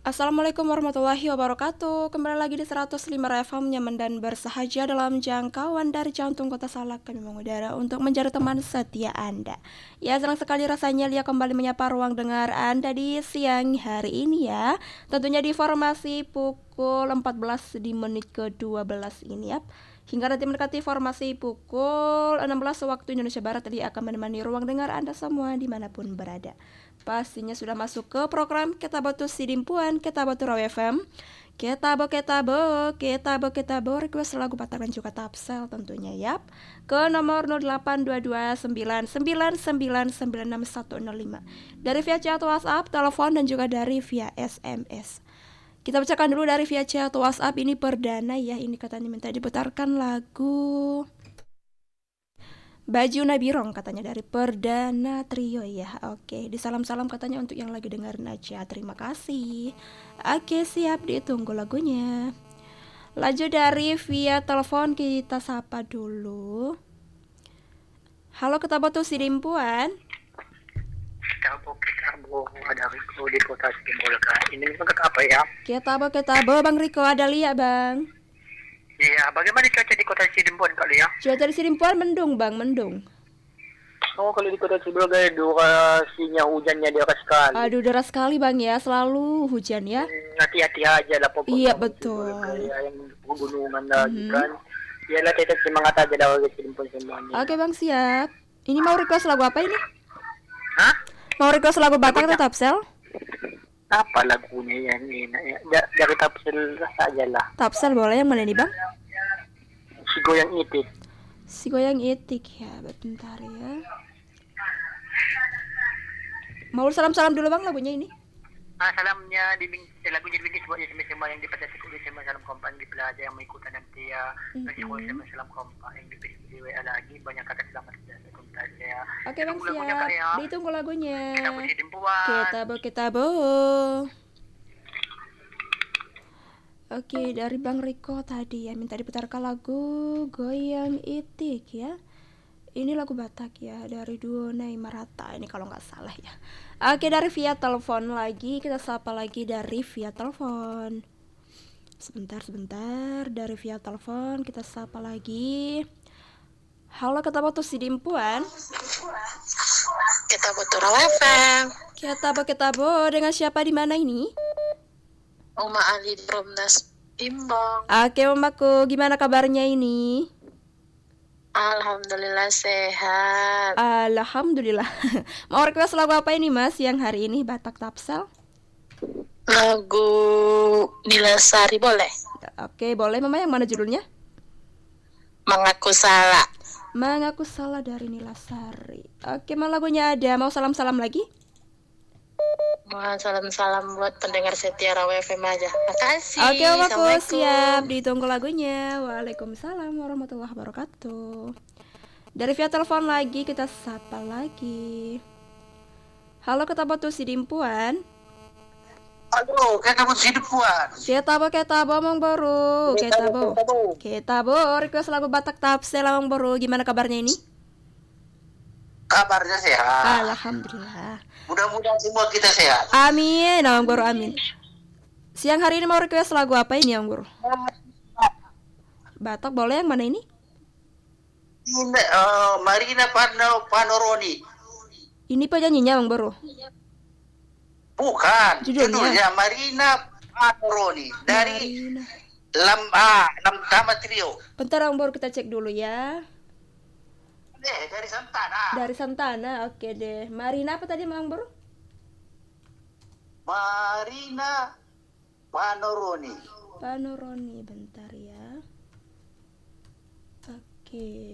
Assalamualaikum warahmatullahi wabarakatuh. Kembali lagi di 105 FM nyaman dan bersahaja dalam jangkauan dari jantung kota Salak. Kami mengudara untuk menjadi teman setia Anda. Ya, senang sekali rasanya Lia kembali menyapa ruang dengar Anda di siang hari ini ya. Tentunya di formasi pukul 14 di menit ke-12 ini ya. Hingga nanti mendekati formasi pukul 16 waktu Indonesia Barat tadi akan menemani ruang dengar Anda semua dimanapun berada. Pastinya sudah masuk ke program Kita Batu Sidimpuan, Kita Batu Raw FM. Kita bo request lagu Batak dan juga Tapsel tentunya yap. Ke nomor 08229999961005. Dari via chat WhatsApp, telepon dan juga dari via SMS. Kita bacakan dulu dari via chat WhatsApp ini perdana ya. Ini katanya minta diputarkan lagu Baju Nabirong katanya dari Perdana Trio ya. Oke, disalam-salam katanya untuk yang lagi dengerin aja. Terima kasih. Oke, siap ditunggu lagunya. Laju dari via telepon kita sapa dulu. Halo Kita Batu Sidimpuan. Kita ada Riko di kota Sibolga. Ini untuk apa ya? Kita bo Bang Riko ada lihat Bang. Iya, bagaimana cuaca di kota Sidimpuan kali ya? Cuaca di Sidimpuan mendung Bang, mendung. Oh, kalau di kota Sibolga durasinya hujannya deras sekali. Aduh, deras sekali Bang ya, selalu hujan ya. Hati-hati aja lah pokoknya. Iya betul. Ya, yang pegunungan lagi kan. Iyalah tetap semangat aja dah warga Sidimpuan semuanya. Oke Bang, siap. Ini mau request lagu apa ini? Hah? Mau request lagu Batak atau Tapsel? Apa lagunya yang ini? Dari Tapsel saja lah. Tapsel boleh, yang mana nih Bang? Si Goyang Itik. Si Goyang Itik ya, bentar ya. Mau salam-salam dulu Bang lagunya ini. Salamnya lagunya dibingkis buat semua yang di pada sekolah sama salam kompak di pelajar yang mengikutan nanti ya. Bagi sama salam kompak yang di WA lagi banyak kata selamat ya. Oke Bang, siap. Ditunggu lagunya. Kita Batu Sidimpuan. Kita bo. Oke, dari Bang Riko tadi ya minta diputarkan lagu Goyang Itik ya. Ini lagu Batak ya dari duo Naimarata ini kalau nggak salah ya. Oke, dari via telepon lagi kita sapa lagi dari via telepon. Sebentar dari via telepon kita sapa lagi. Halo Kita Batu Sidimpuan. Kita Batu Raw FM. Kita bo dengan siapa di mana ini? Uma Ali di Romnas Imbong. Oke Mamaku, gimana kabarnya ini? Alhamdulillah sehat. Alhamdulillah. Mau request lagu apa ini Mas yang hari ini Batak Tapsel? Lagu Nila Sari boleh? Oke, boleh Mama, yang mana judulnya? Mengaku Salah. Mengaku Salah dari Nila Sari. Oke, mau lagunya ada. Mau salam-salam lagi? Mohon salam-salam buat pendengar setia Raw FM aja. Makasih. Oke Mamaku, siap. Ditunggu lagunya. Waalaikumsalam warahmatullahi wabarakatuh. Dari via telepon lagi kita sapa lagi. Halo Kita Batu Sidimpuan. Halo, Kita Batu Sidimpuan. Kita bo Mang Boru. Kita bo request lagu Batak Tapsel Mang Boru. Gimana kabarnya ini? Kabarnya sehat. Alhamdulillah. Mudah-mudahan semua kita sehat. Amin, Mang Boru, amin. Siang hari ini mau request lagu apa ini Mang Boru? Batak boleh, yang mana ini? Marina Panoroni. Ini penyanyinya Mang Boru? Bukan. Judulnya Marina Panoroni dari Tama Trio. Bentar Mang Boru, kita cek dulu ya. Dari Santana. Dari Santana, oke deh. Marina apa tadi Mang Boru? Marina Panoroni, bentar ya. Oke.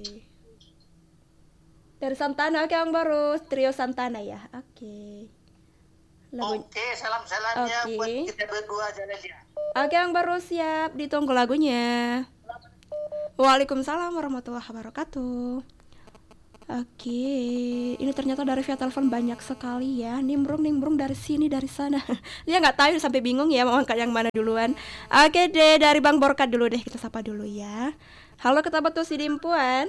Dari Santana, oke Mang Boru. Trio Santana ya, oke. Oke, salam-salamnya Oke. buat kita berdua jalan-jalan. Oke Mang Boru, siap. Ditunggu lagunya. Waalaikumsalam warahmatullahi wabarakatuh. Oke, ini ternyata dari via telepon banyak sekali ya. Nimbrung dari sini dari sana. Dia nggak tahu sampai bingung ya mau angkat yang mana duluan. Oke deh, dari Bang Borkat dulu deh, kita sapa dulu ya. Halo Kita Batu Sidimpuan.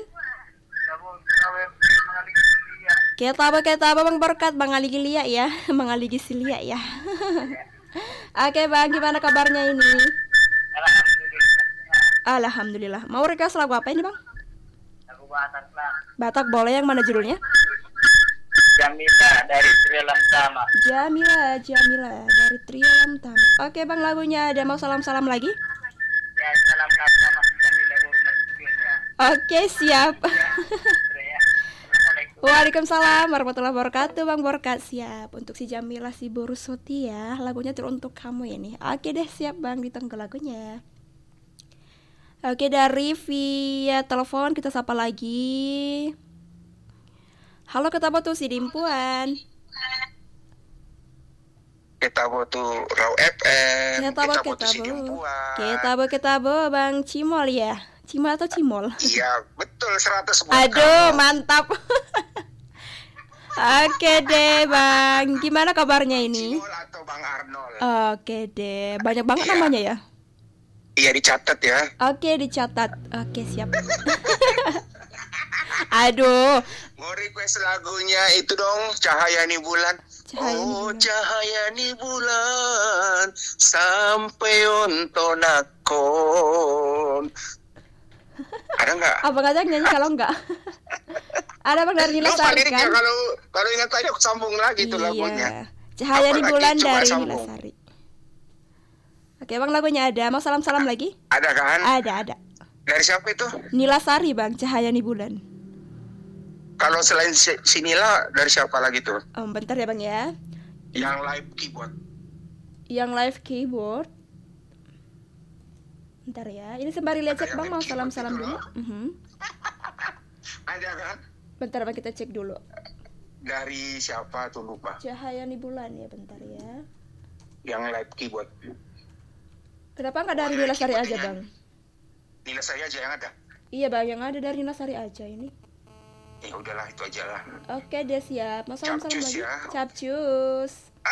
Kita Bang Borkat, Bang Ali Gilia ya. Bang Ali Gisilia ya. Oke bang, gimana kabarnya ini? Alhamdulillah. Alhamdulillah. Mau request lagu apa ini bang? Aku Batak lah. Batak boleh, yang mana judulnya? Jamila dari Sri Lantama. Jamila dari Trio Lamtama. Oke bang, lagunya ada. Mau salam-salam lagi? Ya, salam sama Jamila hormat ya. Oke siap. Ya. Assalamualaikum. Waalaikumsalam warahmatullahi wabarakatuh bang Borkat. Siap. Untuk si Jamila si Borusoti ya. Lagunya teruntuk kamu ya nih. Oke deh siap bang, ditunggu lagunya. Oke, dari via telepon kita sapa lagi. Halo, kita butuh si Dimpuan. Kita butuh Raw FM. Kita butuh si Dimpuan. Kita Bang Cimol ya. Cimol atau Cimol? Iya, betul 100 buat Aduh, kamu. mantap. Oke deh, Bang. Gimana kabarnya ini? Cimol atau Bang Arnold? Oke deh. Banyak banget Iya. namanya ya? Iya, dicatat ya. Oke, dicatat. Oke, siap. Aduh. Mau request lagunya itu dong, Cahaya Ni Bulan. Cahaya Ni Oh, Bulan. cahaya ni bulan sampai untung nakon. Ada nggak? Abang aja nyanyi kalau enggak. Ada Bang dari Nila Lupa Sari liriknya, kan? kalau ingat aja aku sambung lagi tuh lagunya. Cahaya di Apalagi bulan coba dari sambung. Nila Sari. Oke bang, lagunya ada. Mau salam-salam lagi? Ada kan? Ada. Dari siapa itu? Nila Sari bang, Cahaya di bulan. Kalau selain si Nila, dari siapa lagi tuh? Bentar ya bang ya. Yang live keyboard. Yang live keyboard. Bentar ya. Ini sembari lihat cek Ada bang, yang mau live salam-salam keyboard dulu. itu Ada kan? Bentar bang, kita cek dulu. Dari siapa tuh lupa? Cahaya di bulan ya, bentar ya. Yang live keyboard. Kenapa nggak dari Nila Sari aja bang? Nila saya aja yang ada. Iya bang, yang ada dari Nila Sari aja ini. Ya udahlah, itu aja lah. Oke deh siap. Mau salam-salam Capcus lagi? ya. Capcus.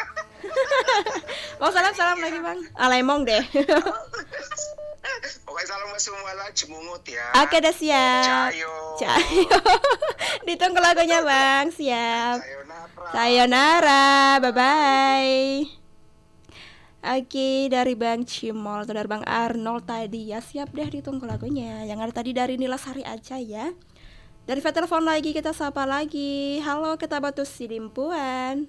Mau salam-salam lagi bang? Alemong deh. Pokoknya salam semua lah, Cimungut ya. Oke deh siap. Cayo. Ditunggu lagunya bang. Siap. Sayonara. Sayonara. Bye bye. Oke, dari Bang Cimol atau dari Bang Arnold tadi ya. Siap deh, ditunggu lagunya. Yang ada tadi dari Nila Sari aja ya. Dari via telepon lagi kita sapa lagi. Halo, kita batu si Dimpuan.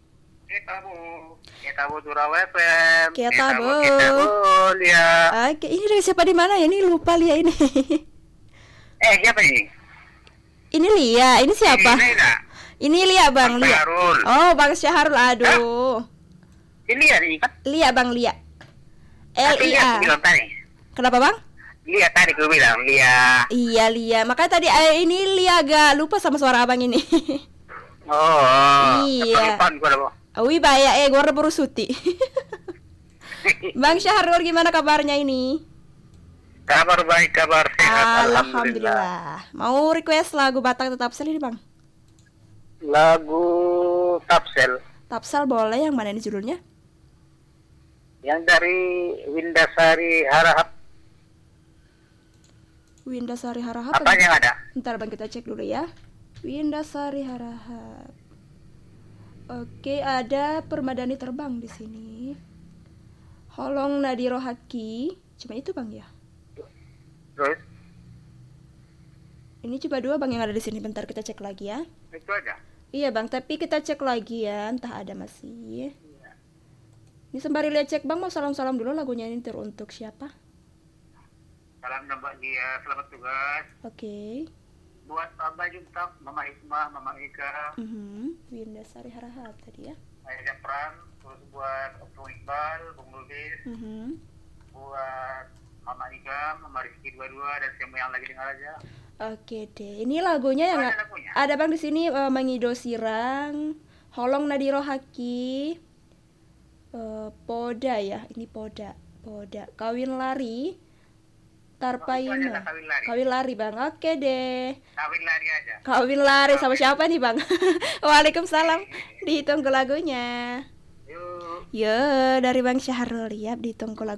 Kita butuh Raw FM. Kita bu. ya. Oke, ini dari siapa di mana ya? Ini lupa Lia ini. Siapa ini? Ini Lia, ini siapa? Ini enggak? Ini Lia Bang Lia. Syahrul. Oh, Bang Syahrul. Aduh. Ini ya ini kan? Lia Bang Lia. Lia. Bilang tadi. Kenapa Bang? Lia tadi gue bilang Lia. Iya Lia. Makanya tadi ini Lia agak lupa sama suara abang ini. Oh. Iya. Kelupaan gue loh. Wih bahaya gue udah berusuti. Bang Syahrul gimana kabarnya ini? Kabar baik, kabar sehat. Alhamdulillah. Mau request lagu Batak tetap sel ini Bang? Lagu Tapsel Tapsel boleh, yang mana ini judulnya? yang dari Windasari Harahap. Windasari Harahap. Apa yang ada? Bentar Bang, kita cek dulu ya. Windasari Harahap. Oke, ada Permadani Terbang di sini. Holong Nadiro Haki. Cuma itu Bang ya? Terus Ini coba dua Bang yang ada di sini. Bentar kita cek lagi ya. itu aja. Iya Bang, tapi kita cek lagi ya. Entah ada masih. Ini sembari lihat cek Bang, mau salam-salam dulu, lagunya ini teruntuk siapa? Salam nambah dia, selamat tugas. Oke. Buat Abah Juntak, Mama Ismah, Mama Ika, Windasari Harahap tadi ya. Ayah Japran, terus buat Bung Iqbal, Bung Lubis, buat Mama Ika, Mama Rizky 22 dan semua yang lagi dengar aja. Oke deh. Ini lagunya yang Ada lagunya? ada Bang di sini, Mangido Sirang, Holong Nadiro Haki, Poda ya. Ini Poda. Kawin Lari. Tarpayuna. Itu aja lah, Kawin Lari Bang. Oke deh. Kawin lari aja. Kawin Lari sama siapa nih Bang? Waalaikumsalam. Ditunggu lagunya. Yuk. Yo, dari Bang Syahrul ya, ditunggu lagu.